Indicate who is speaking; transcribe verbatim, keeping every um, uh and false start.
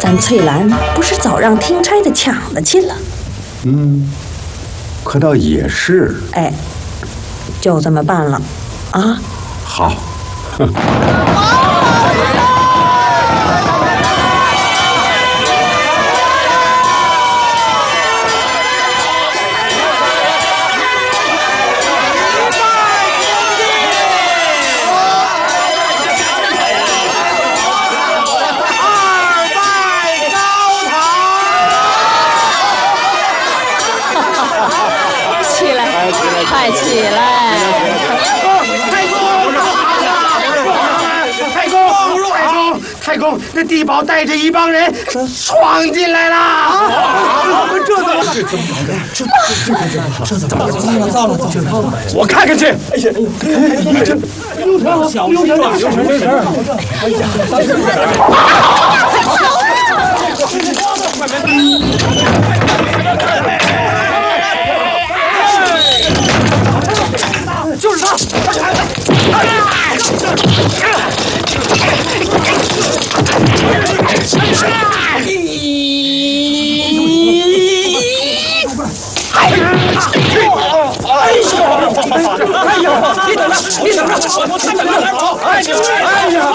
Speaker 1: 但翠兰不是早让听差的抢了去了？
Speaker 2: 嗯，可倒也是。
Speaker 1: 哎，就这么办了，啊？
Speaker 2: 好。
Speaker 1: 快起来！
Speaker 3: 太公，太公，太公，那地保带着一帮人闯进来了！这怎么？这怎么搞的？这这怎么？这怎么？糟了糟了糟了！我看看去。哎呀，六条小六条小神神！哎呀，就是他！哎呦！哎呦！你等着！你等着！我看看哪儿跑！哎呀！哎呀！